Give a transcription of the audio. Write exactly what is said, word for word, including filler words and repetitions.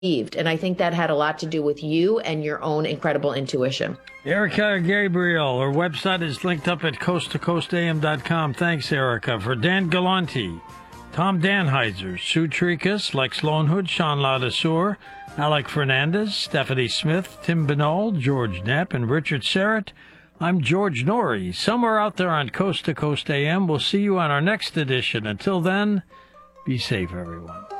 And I think that had a lot to do with you and your own incredible intuition. Erica Gabriel, her website is linked up at coast to coast a m dot com. Thanks, Erica. For Dan Galanti, Tom Danheiser, Sue Trikas, Lex Lonehood, Sean Ladassour, Alec Fernandez, Stephanie Smith, Tim Binol, George Knapp, and Richard Serrett, I'm George Norrie. Somewhere out there on Coast to Coast A M. We'll see you on our next edition. Until then, be safe, everyone.